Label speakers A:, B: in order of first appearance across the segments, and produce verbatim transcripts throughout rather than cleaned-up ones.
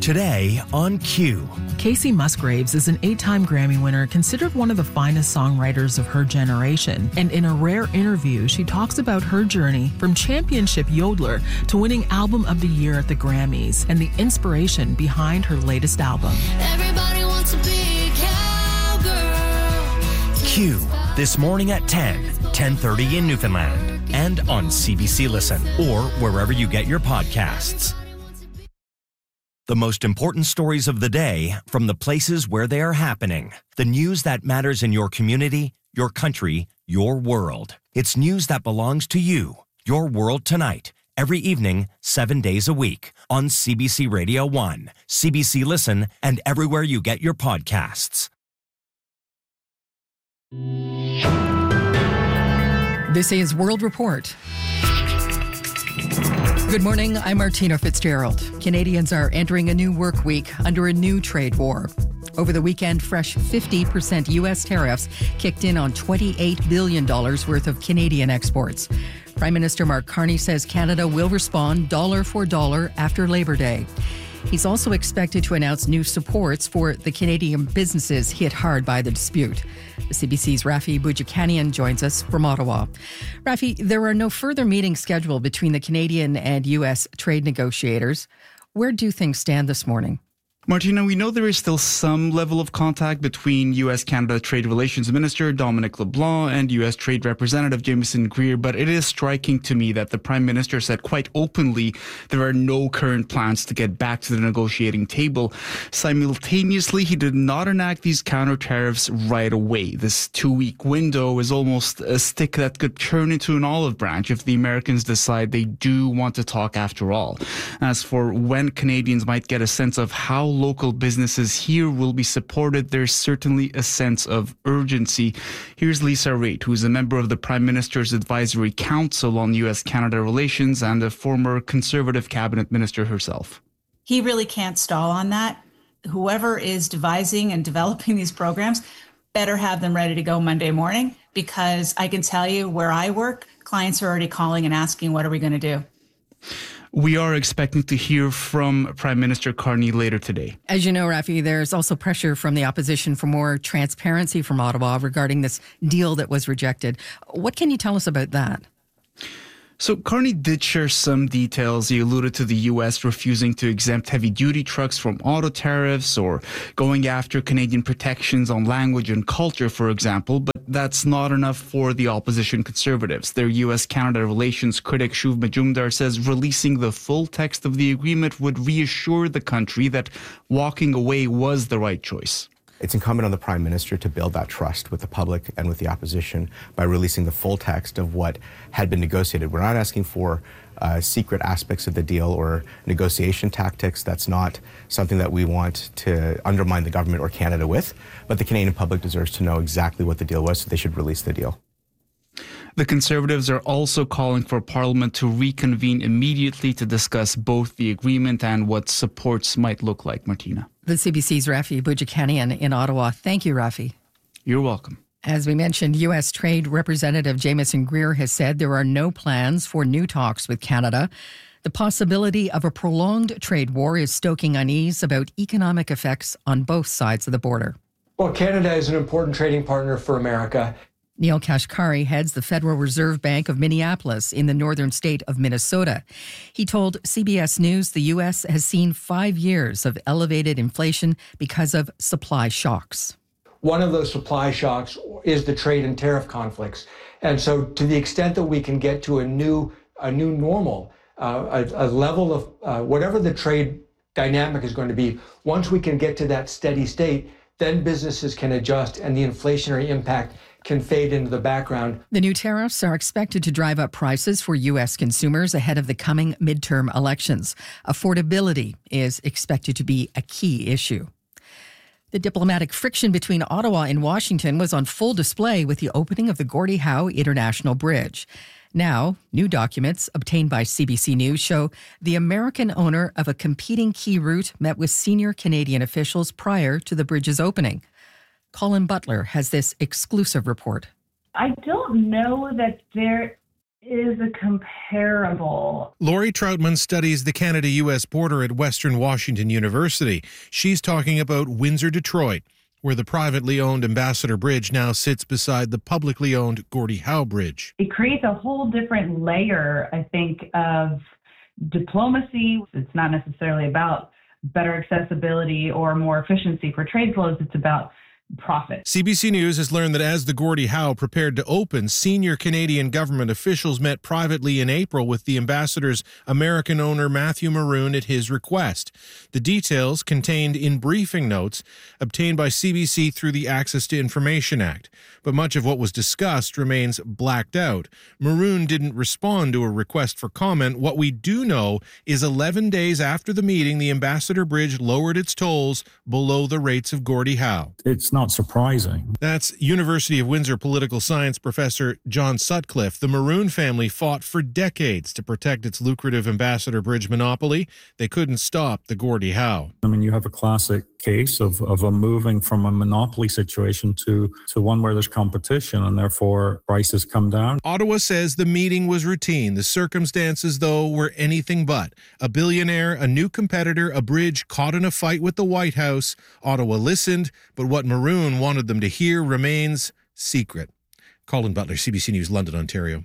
A: Today on Q.
B: Kacey Musgraves is an eight-time Grammy winner, considered one of the finest songwriters of her generation. And in a rare interview, she talks about her journey from championship yodeler to winning Album of the Year at the Grammys and the inspiration behind her latest album.
C: Everybody wants to be a cowgirl.
A: Q. This morning at ten, ten thirty in Newfoundland. And on C B C Listen or wherever you get your podcasts. The most important stories of the day from the places where they are happening. The news that matters in your community, your country, your world. It's news that belongs to you. Your World Tonight. Every evening, seven days a week. On C B C Radio one, C B C Listen, and everywhere you get your podcasts.
D: This is World Report. Good morning, I'm Martina Fitzgerald. Canadians are entering a new work week under a new trade war. Over the weekend, fresh fifty percent U S tariffs kicked in on twenty-eight billion dollars worth of Canadian exports. Prime Minister Mark Carney says Canada will respond dollar for dollar after Labor Day. He's also expected to announce new supports for the Canadian businesses hit hard by the dispute. The C B C's Rafi Boudjikanian joins us from Ottawa. Rafi, there are no further meetings scheduled between the Canadian and U S trade negotiators. Where do things stand this morning?
E: Martina, we know there is still some level of contact between U S-Canada Trade Relations Minister Dominic LeBlanc and U S Trade Representative Jamieson Greer, but it is striking to me that the Prime Minister said quite openly there are no current plans to get back to the negotiating table. Simultaneously, he did not enact these counter tariffs right away. This two-week window is almost a stick that could turn into an olive branch if the Americans decide they do want to talk after all. As for when Canadians might get a sense of how local businesses here will be supported, there's certainly a sense of urgency. Here's Lisa Raitt, who is a member of the Prime Minister's Advisory Council on U S-Canada relations and a former Conservative cabinet minister herself.
F: He really can't stall on that. Whoever is devising and developing these programs better have them ready to go Monday morning, because I can tell you where I work, clients are already calling and asking, what are we going to do?
E: We are expecting to hear from Prime Minister Carney later today.
D: As you know, Rafi, there's also pressure from the opposition for more transparency from Ottawa regarding this deal that was rejected. What can you tell us about that?
E: So Carney did share some details. He alluded to the U S refusing to exempt heavy-duty trucks from auto tariffs or going after Canadian protections on language and culture, for example. But that's not enough for the opposition Conservatives. Their U S-Canada relations critic Shuv Majumdar says releasing the full text of the agreement would reassure the country that walking away was the right choice.
G: It's incumbent on the Prime Minister to build that trust with the public and with the opposition by releasing the full text of what had been negotiated. We're not asking for uh, secret aspects of the deal or negotiation tactics. That's not something that we want to undermine the government or Canada with. But the Canadian public deserves to know exactly what the deal was, so they should release the deal.
E: The Conservatives are also calling for Parliament to reconvene immediately to discuss both the agreement and what supports might look like, Martina.
D: The C B C's Rafi Boudjikanian in Ottawa. Thank you, Rafi.
E: You're welcome.
D: As we mentioned, U S Trade Representative Jamieson Greer has said there are no plans for new talks with Canada. The possibility of a prolonged trade war is stoking unease about economic effects on both sides of the border.
H: Well, Canada is an important trading partner for America.
D: Neil Kashkari heads the Federal Reserve Bank of Minneapolis in the northern state of Minnesota. He told C B S News the U S has seen five years of elevated inflation because of supply shocks.
H: One of those supply shocks is the trade and tariff conflicts. And so to the extent that we can get to a new a new normal, uh, a, a level of uh, whatever the trade dynamic is going to be, once we can get to that steady state, then businesses can adjust and the inflationary impact can fade into the background.
D: The new tariffs are expected to drive up prices for U S consumers ahead of the coming midterm elections. Affordability is expected to be a key issue. The diplomatic friction between Ottawa and Washington was on full display with the opening of the Gordie Howe International Bridge. Now, new documents obtained by C B C News show the American owner of a competing key route met with senior Canadian officials prior to the bridge's opening. Colin Butler has this exclusive report.
I: I don't know that there is a comparable.
J: Lori Troutman studies the Canada-U S border at Western Washington University. She's talking about Windsor, Detroit, where the privately owned Ambassador Bridge now sits beside the publicly owned Gordie Howe Bridge.
I: It creates a whole different layer, I think, of diplomacy. It's not necessarily about better accessibility or more efficiency for trade flows. It's about profit.
J: C B C News has learned that as the Gordie Howe prepared to open, senior Canadian government officials met privately in April with the ambassador's American owner Matthew Maroon at his request. The details contained in briefing notes obtained by C B C through the Access to Information Act. But much of what was discussed remains blacked out. Maroon didn't respond to a request for comment. What we do know is eleven days after the meeting, the Ambassador Bridge lowered its tolls below the rates of Gordie Howe.
K: It's not surprising.
J: That's University of Windsor political science professor John Sutcliffe. The Maroon family fought for decades to protect its lucrative Ambassador Bridge monopoly. They couldn't stop the Gordie Howe.
K: I mean, you have a classic case of, of a moving from a monopoly situation to, to one where there's competition and therefore prices come down.
J: Ottawa says the meeting was routine. The circumstances, though, were anything but. A billionaire, a new competitor, a bridge caught in a fight with the White House. Ottawa listened, but what Maroon wanted them to hear remains secret. Colin Butler, C B C News, London, Ontario.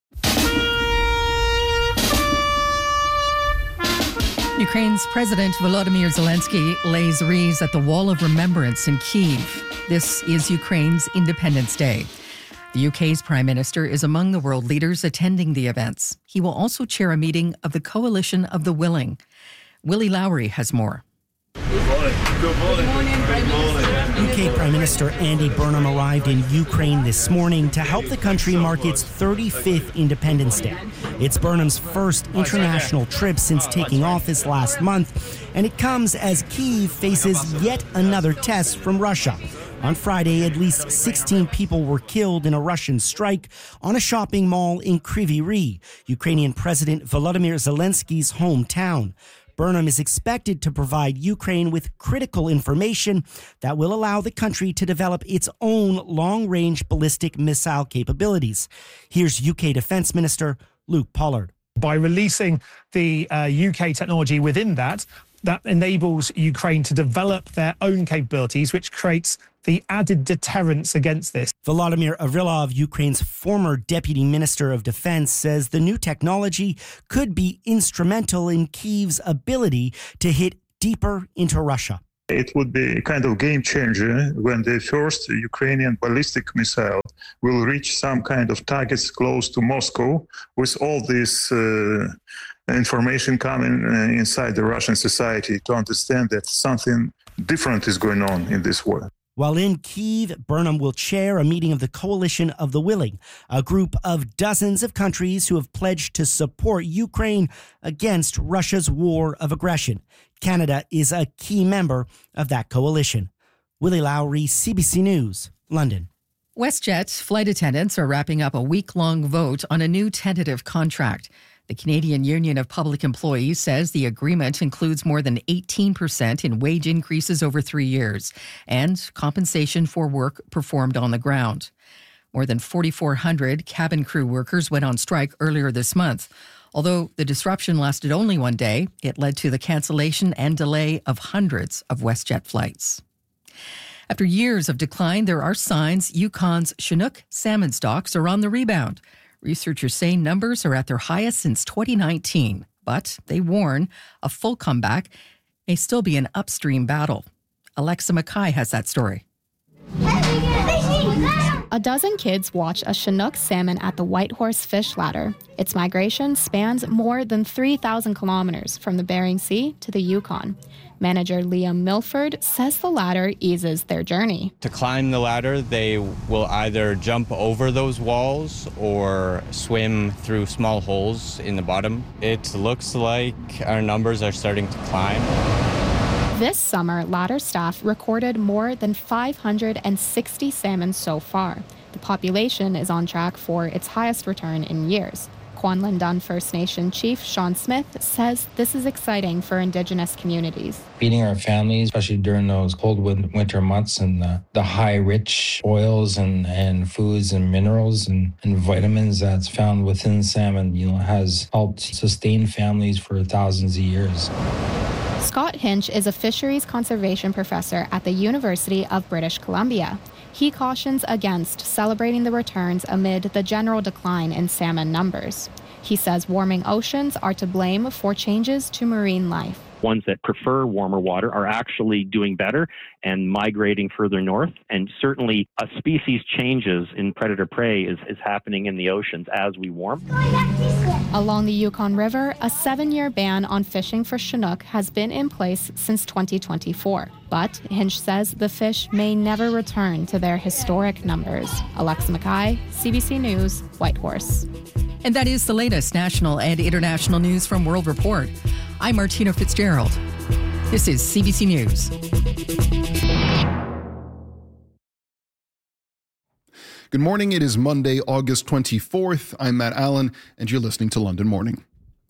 D: Ukraine's President Volodymyr Zelensky lays wreaths at the Wall of Remembrance in Kyiv. This is Ukraine's Independence Day. The U K's Prime Minister is among the world leaders attending the events. He will also chair a meeting of the Coalition of the Willing. Willie Lowry has more.
L: Good morning. Good morning. Good morning. Good morning.
M: U K Prime Minister Andy Burnham arrived in Ukraine this morning to help the country mark its thirty-fifth Independence Day. It's Burnham's first international trip since taking office last month, and it comes as Kyiv faces yet another test from Russia. On Friday, at least sixteen people were killed in a Russian strike on a shopping mall in Kryvyi Rih, Ukrainian President Volodymyr Zelensky's hometown. Burnham is expected to provide Ukraine with critical information that will allow the country to develop its own long-range ballistic missile capabilities. Here's U K Defense Minister Luke Pollard.
N: By releasing the uh, U K technology within that, that enables Ukraine to develop their own capabilities, which creates the added deterrence against this.
M: Volodymyr Avrylov, Ukraine's former deputy minister of defense, says the new technology could be instrumental in Kyiv's ability to hit deeper into Russia.
O: It would be a kind of game changer when the first Ukrainian ballistic missile will reach some kind of targets close to Moscow, with all this uh, information coming uh, inside the Russian society to understand that something different is going on in this war.
M: While in Kyiv, Burnham will chair a meeting of the Coalition of the Willing, a group of dozens of countries who have pledged to support Ukraine against Russia's war of aggression. Canada is a key member of that coalition. Willie Lowry, C B C News, London.
D: WestJet flight attendants are wrapping up a week-long vote on a new tentative contract. The Canadian Union of Public Employees says the agreement includes more than eighteen percent in wage increases over three years and compensation for work performed on the ground. More than forty-four hundred cabin crew workers went on strike earlier this month. Although the disruption lasted only one day, it led to the cancellation and delay of hundreds of WestJet flights. After years of decline, there are signs Yukon's Chinook salmon stocks are on the rebound. Researchers say numbers are at their highest since twenty nineteen, but they warn a full comeback may still be an upstream battle. Alexa Mackay has that story.
P: A dozen kids watch a Chinook salmon at the Whitehorse Fish Ladder. Its migration spans more than three thousand kilometers from the Bering Sea to the Yukon. Manager Liam Milford says the ladder eases their journey.
Q: To climb the ladder, they will either jump over those walls or swim through small holes in the bottom. It looks like our numbers are starting to climb.
P: This summer, ladder staff recorded more than five hundred sixty salmon so far. The population is on track for its highest return in years. Kwanlin Dun First Nation Chief Sean Smith says this is exciting for Indigenous communities.
R: Feeding our families, especially during those cold winter months, and the, the high rich oils and, and foods and minerals and, and vitamins that's found within salmon, you know, has helped sustain families for thousands of years.
P: Scott Hinch is a fisheries conservation professor at the University of British Columbia. He cautions against celebrating the returns amid the general decline in salmon numbers. He says warming oceans are to blame for changes to marine life.
S: Ones that prefer warmer water are actually doing better and migrating further north. And certainly a species changes in predator-prey is, is happening in the oceans as we warm.
P: Along the Yukon River, a seven-year ban on fishing for Chinook has been in place since twenty twenty-four. But Hinch says the fish may never return to their historic numbers. Alexa Mackay, C B C News, Whitehorse.
D: And that is the latest national and international news from World Report. I'm Martina Fitzgerald. This is C B C News.
T: Good morning. It is Monday, August twenty-fourth. I'm Matt Allen, and you're listening to London Morning.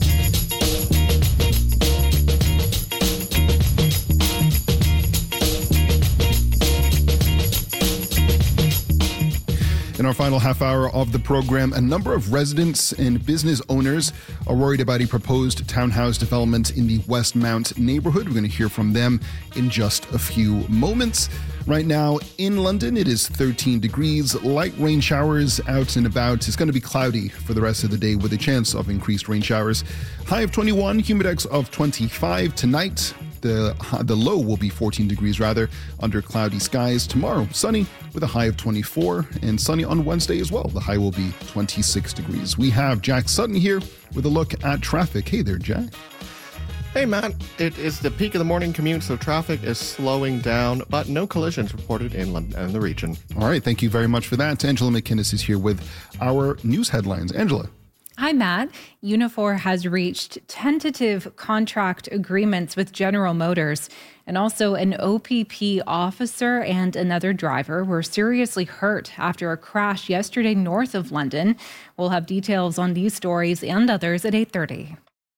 T: In our final half hour of the program, a number of residents and business owners are worried about a proposed townhouse development in the Westmount neighborhood. We're going to hear from them in just a few moments. Right now in London, it is thirteen degrees, light rain showers out and about. It's going to be cloudy for the rest of the day with a chance of increased rain showers. High of twenty-one, humidex of twenty-five tonight. The, the low will be fourteen degrees rather, under cloudy skies. Tomorrow, sunny with a high of twenty-four, and sunny on Wednesday as well. The high will be twenty-six degrees. We have Jack Sutton here with a look at traffic. Hey there, Jack.
U: Hey, Matt. It is the peak of the morning commute, so traffic is slowing down, but no collisions reported in London and the region.
T: All right, thank you very much for that. Angela McInnes is here with our news headlines. Angela.
V: Hi, Matt. Unifor has reached tentative contract agreements with General Motors, and also an O P P officer and another driver were seriously hurt after a crash yesterday north of London. We'll have details on these stories and others at eight thirty.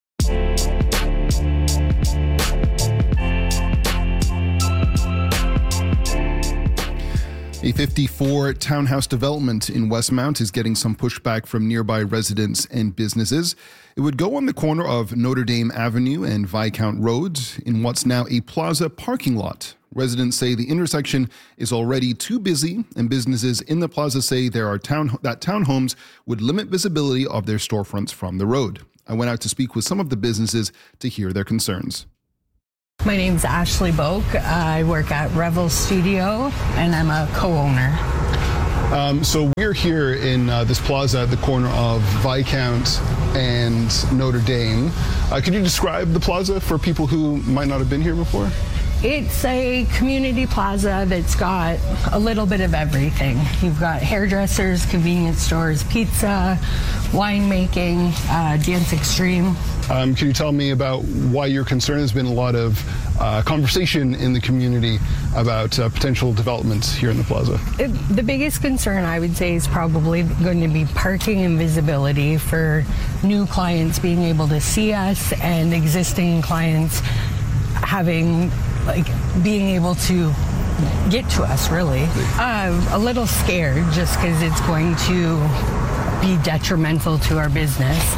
T: A fifty-four townhouse development in Westmount is getting some pushback from nearby residents and businesses. It would go on the corner of Notre Dame Avenue and Viscount Roads in what's now a plaza parking lot. Residents say the intersection is already too busy, and businesses in the plaza say there are town that townhomes would limit visibility of their storefronts from the road. I went out to speak with some of the businesses to hear their concerns.
W: My name's Ashley Boak. I work at Revel Studio, and I'm a co-owner.
T: Um, so we're here in uh, this plaza at the corner of Viscount and Notre Dame. Uh, could you describe the plaza for people who might not have been here before?
W: It's a community plaza that's got a little bit of everything. You've got hairdressers, convenience stores, pizza, winemaking, uh, Dance Extreme.
T: Um, can you tell me about why you're concerned? There's been a lot of uh, conversation in the community about uh, potential developments here in the plaza.
W: It, the biggest concern, I would say, is probably going to be parking and visibility for new clients being able to see us, and existing clients having, like, being able to get to us, really. Uh, a little scared just because it's going to be detrimental to our business.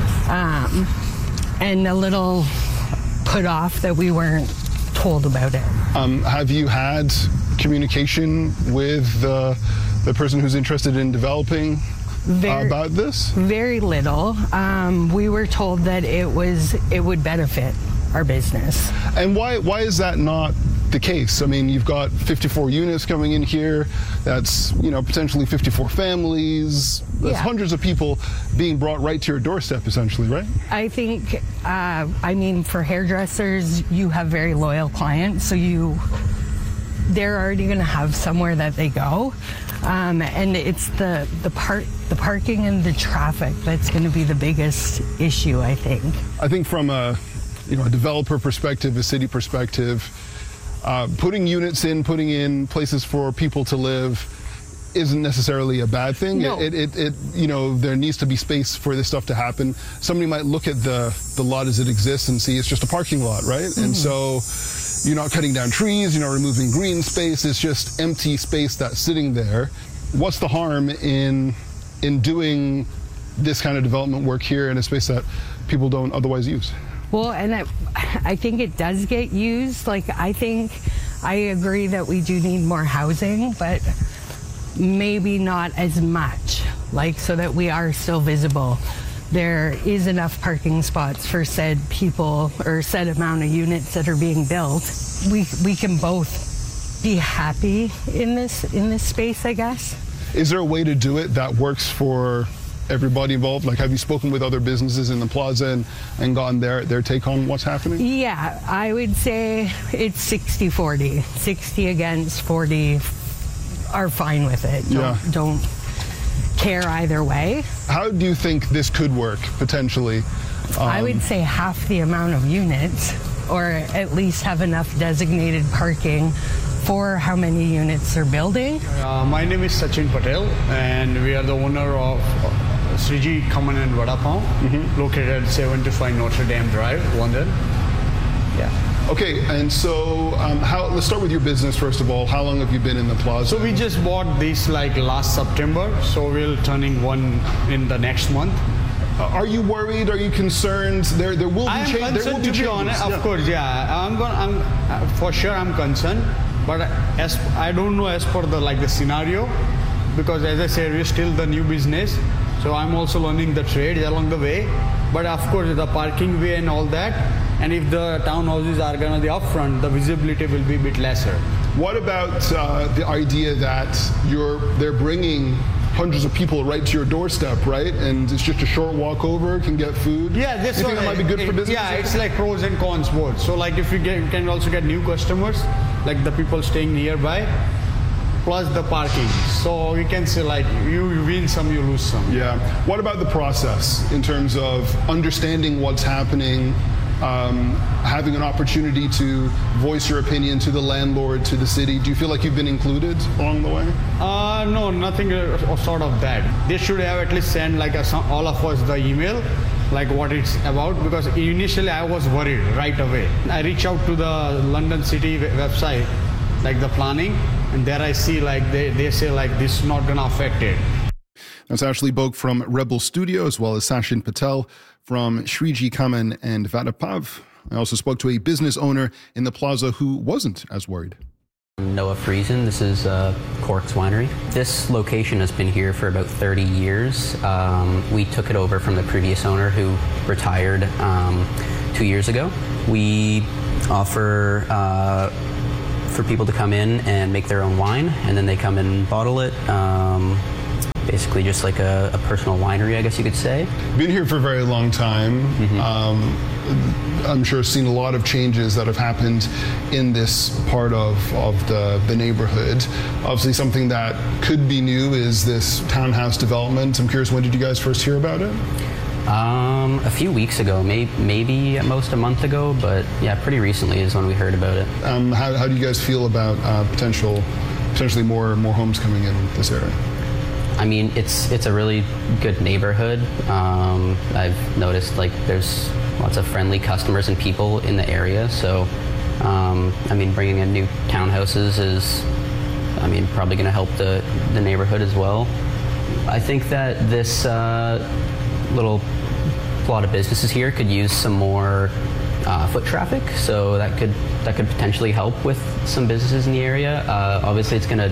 W: Um, and a little put off that we weren't told about it.
T: Um, have you had communication with uh, the person who's interested in developing very, uh, about this?
W: Very little. Um, we were told that it was it would benefit our business.
T: And why why is that not the case? I mean, you've got fifty-four units coming in here. That's, you know, potentially fifty-four families. That's yeah. hundreds of people being brought right to your doorstep, essentially, right?
W: I think, uh, I mean, for hairdressers, you have very loyal clients, so you, they're already going to have somewhere that they go. Um, and it's the the part the parking and the traffic that's going to be the biggest issue, I think.
T: I think from a you know a developer perspective, a city perspective, uh, putting units in, putting in places for people to live, isn't necessarily a bad thing.
W: No.
T: It, it, it, you know, there needs to be space for this stuff to happen. Somebody might look at the, the lot as it exists and see it's just a parking lot, right? Mm-hmm. And so you're not cutting down trees, you're not removing green space, it's just empty space that's sitting there. What's the harm in, in doing this kind of development work here in a space that people don't otherwise use?
W: Well, and I, I think it does get used. Like, I think I agree that we do need more housing, but maybe not as much, like, so that we are still visible. There is enough parking spots for said people or said amount of units that are being built. We we can both be happy in this in this space, I guess.
T: Is there a way to do it that works for everybody involved? Like, have you spoken with other businesses in the plaza and, and gotten their, their take on what's happening?
W: Yeah, I would say it's sixty forty. sixty against forty are fine with it. Don't,
T: Yeah.
W: don't care either way.
T: How do you think this could work, potentially?
W: I
T: Um,
W: would say half the amount of units, or at least have enough designated parking for how many units they're building.
A: Uh, my name is Sachin Patel, and we are the owner of Sriji Kaman and Vada Pav, mm-hmm. located at seventy-five Notre Dame Drive, London.
T: Yeah. Okay, and so um, how? Let's start with your business first of all. How long have you been in the plaza?
A: So we just bought this like last September, so we're turning one in the next month.
T: Uh, are you worried? Are you concerned? There, there will be
A: I'm
T: change. There will
A: concerned,
T: be
A: to be honest. Of course, yeah. I'm going. I'm uh, for sure. I'm concerned, but as I don't know as per the like the scenario, because as I said, we're still the new business, so I'm also learning the trade along the way. But of course, the parking way and all that, and if the townhouses are gonna be upfront, the visibility will be a bit lesser.
T: What about uh, the idea that you're they're bringing hundreds of people right to your doorstep, right? And it's just a short walk over, can get food.
A: Yeah, this
T: you think
A: one,
T: that might be good
A: it,
T: for business?
A: Yeah, it's like pros and cons both. So like if you get, you can also get new customers, like the people staying nearby, plus the parking. So you can say like you, you win some, you lose some.
T: Yeah. What about the process in terms of understanding what's happening, um, having an opportunity to voice your opinion to the landlord, to the city? Do you feel like you've been included along the way?
A: Uh, no, nothing uh, sort of that. They should have at least sent like a, some, all of us the email, like what it's about, because initially I was worried right away. I reached out to the London City website, like the planning, and there I see like they, they say like this is not gonna affect it.
T: That's Ashley Boak from Rebel Studio, as well as Sachin Patel from Sriji Kaman and Vada Pav. I also spoke to a business owner in the plaza who wasn't as worried.
B: Noah Friesen, this is uh, Cork's Winery. This location has been here for about thirty years. Um, we took it over from the previous owner who retired um, two years ago. We offer uh, for people to come in and make their own wine, and then they come and bottle it. Um, basically just like a, a personal winery, I guess you could say.
T: Been here for a very long time.
B: Mm-hmm.
T: Um, I'm sure seen a lot of changes that have happened in this part of, of the, the neighborhood. Obviously something that could be new is this townhouse development. I'm curious, when did you guys first hear about it?
B: Um, a few weeks ago, may, maybe at most a month ago, but yeah, pretty recently is when we heard about it.
T: Um, how, how do you guys feel about uh, potential, potentially more more homes coming in this area?
B: I mean, it's it's a really good neighborhood. Um, I've noticed like there's lots of friendly customers and people in the area. So, um, I mean, bringing in new townhouses is, I mean, probably going to help the the neighborhood as well. I think that this uh, little plot of businesses here could use some more uh, foot traffic. So that could that could potentially help with some businesses in the area. Uh, obviously, it's going to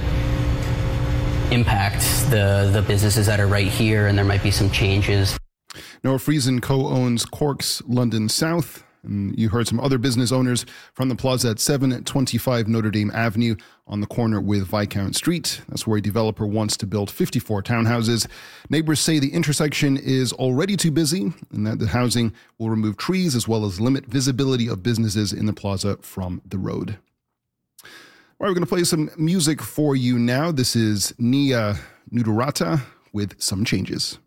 B: impact the, the businesses that are right here, and there might be some changes.
T: Noah Friesen co-owns Cork's London South, and you heard some other business owners from the plaza at seven twenty-five Notre Dame Avenue on the corner with Viscount Street. That's where a developer wants to build fifty-four townhouses. Neighbors say the intersection is already too busy and that the housing will remove trees as well as limit visibility of businesses in the plaza from the road. All right, we're going to play some music for you now. This is Nia Nudurata with Some Changes.